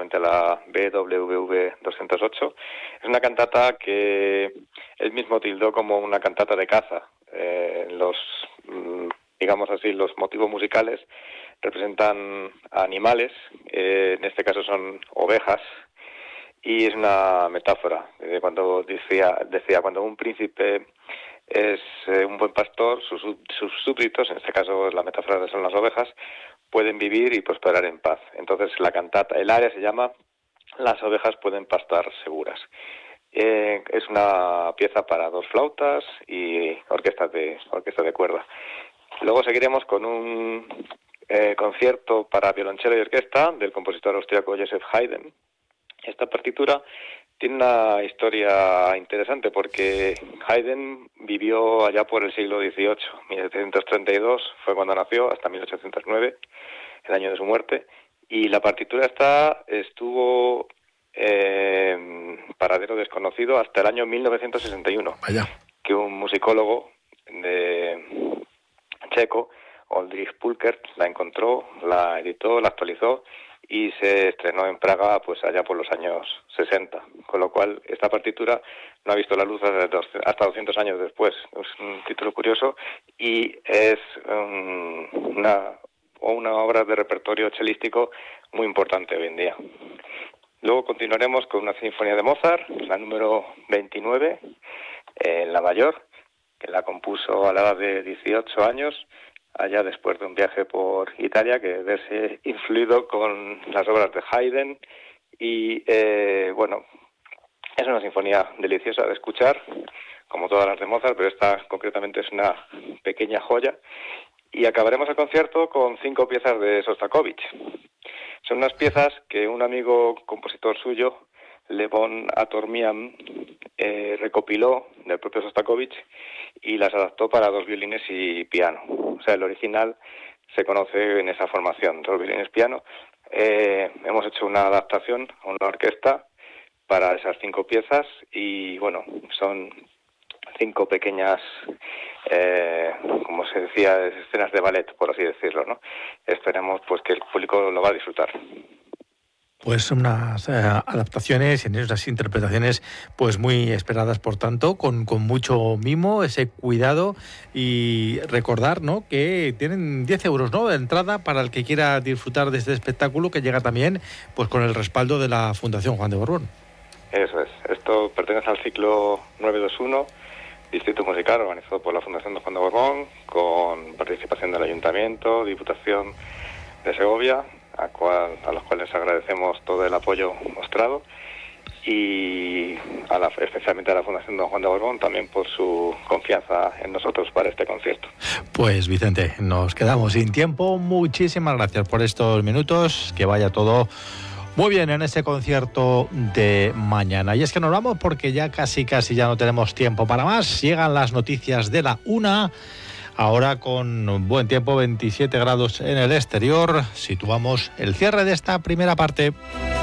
concretamente la BWV 208. Es una cantata que él mismo tildó como una cantata de caza. Digamos así, los motivos musicales representan animales, en este caso son ovejas, y es una metáfora. Cuando decía, cuando un príncipe es un buen pastor, sus súbditos, en este caso la metáfora son las ovejas, pueden vivir y prosperar en paz. Entonces la cantata, el área se llama Las ovejas pueden pastar seguras. Es una pieza para 2 flautas y orquesta de cuerda. Luego seguiremos con un concierto para violonchelo y orquesta del compositor austríaco Joseph Haydn. Esta partitura tiene una historia interesante porque Haydn vivió allá por el siglo XVIII, 1732 fue cuando nació, hasta 1809, el año de su muerte, y la partitura estuvo paradero desconocido hasta el año 1961. Vaya. Que un musicólogo checo, Oldřich Pulkert, la encontró, la editó, la actualizó y se estrenó en Praga pues allá por los años 60, con lo cual esta partitura no ha visto la luz hasta 200 años después. Es un título curioso y es una obra de repertorio chelístico muy importante hoy en día. Luego continuaremos con una sinfonía de Mozart, la número 29, en la mayor, que la compuso a la edad de 18 años, allá después de un viaje por Italia, que verse influido con las obras de Haydn. Y bueno, es una sinfonía deliciosa de escuchar, como todas las de Mozart, pero esta concretamente es una pequeña joya. Y acabaremos el concierto con 5 piezas de Sostakovich. Son unas piezas que un amigo compositor suyo, Levon Atormian, recopiló del propio Sostakovich y las adaptó para 2 violines y piano. O sea, el original se conoce en esa formación, 2 violines piano. Hemos hecho una adaptación a una orquesta para esas 5 piezas y bueno, son 5 pequeñas, como se decía, escenas de ballet, por así decirlo, ¿no? Esperemos pues que el público lo va a disfrutar. Pues unas adaptaciones y unas interpretaciones pues muy esperadas, por tanto, con mucho mimo, ese cuidado, y recordar, ¿no?, que tienen 10 euros, ¿no?, de entrada para el que quiera disfrutar de este espectáculo, que llega también pues con el respaldo de la Fundación Juan de Borbón. Eso es. Esto pertenece al ciclo 921, Distrito Musical, organizado por la Fundación de Juan de Borbón, con participación del Ayuntamiento, Diputación de Segovia, a los cuales agradecemos todo el apoyo mostrado, y especialmente a la Fundación Don Juan de Borbón también por su confianza en nosotros para este concierto. Pues Vicente, nos quedamos sin tiempo. Muchísimas gracias por estos minutos, que vaya todo muy bien en ese concierto de mañana. Y es que nos vamos porque ya casi ya no tenemos tiempo para más. Llegan las noticias de la 1. Ahora con buen tiempo, 27 grados en el exterior, situamos el cierre de esta primera parte.